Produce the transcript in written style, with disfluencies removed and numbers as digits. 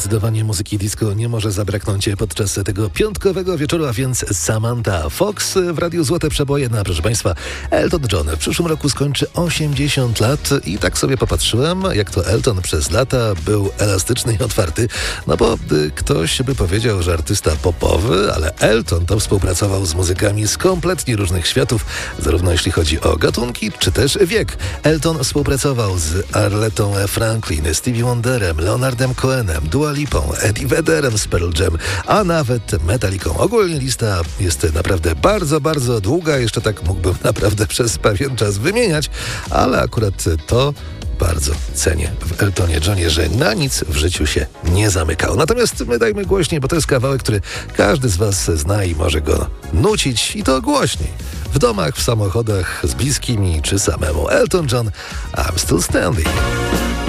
Zdecydowanie muzyki disco nie może zabraknąć podczas tego piątkowego wieczoru, a więc Samantha Fox w Radiu Złote Przeboje. No, proszę Państwa, Elton John w przyszłym roku skończy 80 lat i tak sobie popatrzyłem, jak to Elton przez lata był elastyczny i otwarty, no bo ktoś by powiedział, że artysta popowy, ale Elton to współpracował z muzykami z kompletnie różnych światów, zarówno jeśli chodzi o gatunki, czy też wiek. Elton współpracował z Arletą Franklin, Stevie Wonderem, Leonardem Cohenem, Dua Lipą, Eddie Vedderem z Pearl Jam, a nawet Metallicą. Ogólnie lista jest naprawdę bardzo, bardzo długa. Jeszcze tak mógłbym naprawdę przez pewien czas wymieniać, ale akurat to bardzo cenię w Eltonie Johnie, że na nic w życiu się nie zamykał. Natomiast my dajmy głośniej, bo to jest kawałek, który każdy z Was zna i może go nucić i to głośniej. W domach, w samochodach, z bliskimi czy samemu. Elton John, I'm Still Standing.